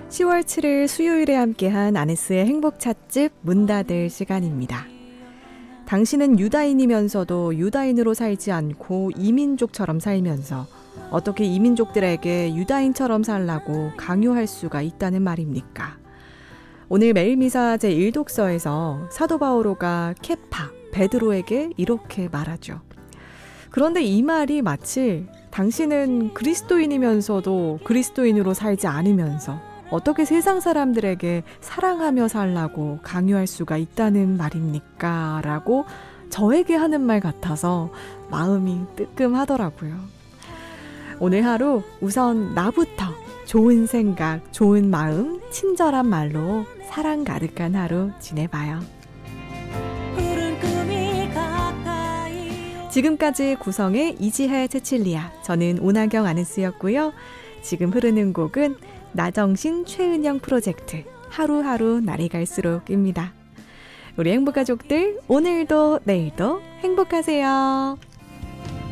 10월 7일 수요일에 함께한 아네스의 행복 찻집 문 닫을 시간입니다. 당신은 유다인이면서도 유다인으로 살지 않고 이민족처럼 살면서 어떻게 이민족들에게 유다인처럼 살라고 강요할 수가 있다는 말입니까? 오늘 매일미사 제1독서에서 사도 바오로가 케파, 베드로에게 이렇게 말하죠. 그런데 이 말이 마치 당신은 그리스도인이면서도 그리스도인으로 살지 않으면서 어떻게 세상 사람들에게 사랑하며 살라고 강요할 수가 있다는 말입니까? 라고 저에게 하는 말 같아서 마음이 뜨끔하더라고요. 오늘 하루 우선 나부터 좋은 생각, 좋은 마음, 친절한 말로 사랑 가득한 하루 지내봐요. 지금까지 구성의 이지혜, 채칠리아, 저는 오나경 아네스였고요. 지금 흐르는 곡은 나정신, 최은영 프로젝트 하루하루 날이 갈수록입니다. 우리 행복가족들 오늘도 내일도 행복하세요.